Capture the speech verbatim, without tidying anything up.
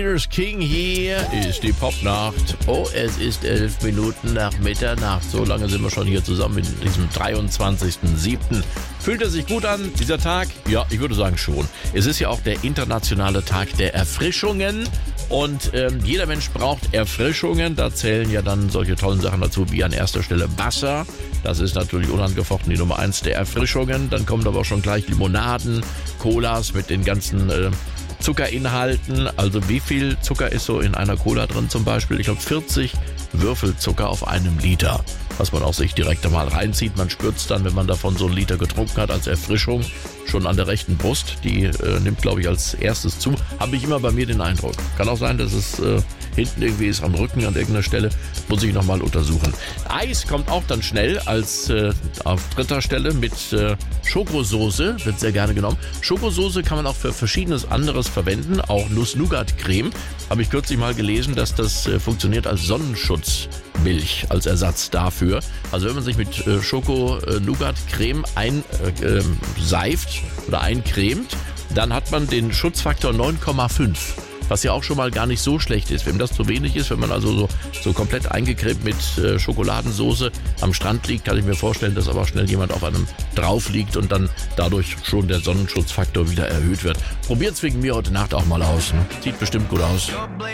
Peters King, hier ist die Popnacht. Oh, es ist elf Minuten nach Mitternacht. So lange sind wir schon hier zusammen in diesem dreiundzwanzigsten siebten Fühlt er sich gut an, dieser Tag? Ja, ich würde sagen schon. Es ist ja auch der internationale Tag der Erfrischungen. Und ähm, jeder Mensch braucht Erfrischungen. Da zählen ja dann solche tollen Sachen dazu wie an erster Stelle Wasser. Das ist natürlich unangefochten die Nummer eins der Erfrischungen. Dann kommen aber auch schon gleich Limonaden, Colas mit den ganzen äh, Zuckerinhalten. Also wie viel Zucker ist so in einer Cola drin zum Beispiel? Ich glaube vierzig Würfel Zucker auf einem Liter. Was man auch sich direkt einmal reinzieht. Man spürt es dann, wenn man davon so einen Liter getrunken hat als Erfrischung. Schon an der rechten Brust. Die äh, nimmt, glaube ich, als erstes zu. Habe ich immer bei mir den Eindruck. Kann auch sein, dass es äh, hinten irgendwie ist, am Rücken an irgendeiner Stelle. Muss ich nochmal untersuchen. Eis kommt auch dann schnell als äh, auf dritter Stelle mit äh, Schokosoße. Wird sehr gerne genommen. Schokosoße kann man auch für verschiedenes anderes verwenden. Auch Nuss-Nougat-Creme. Habe ich kürzlich mal gelesen, dass das äh, funktioniert als Sonnenschutzmilch, als Ersatz dafür. Also wenn man sich mit äh, Schoko-Nougat-Creme einseift äh, oder eincremt, dann hat man den Schutzfaktor neun Komma fünf. Was ja auch schon mal gar nicht so schlecht ist. Wenn das zu wenig ist, wenn man also so, so komplett eingecremt mit äh, Schokoladensoße am Strand liegt, kann ich mir vorstellen, dass aber schnell jemand auf einem drauf liegt und dann dadurch schon der Sonnenschutzfaktor wieder erhöht wird. Probiert's wegen mir heute Nacht auch mal aus. Ne? Sieht bestimmt gut aus.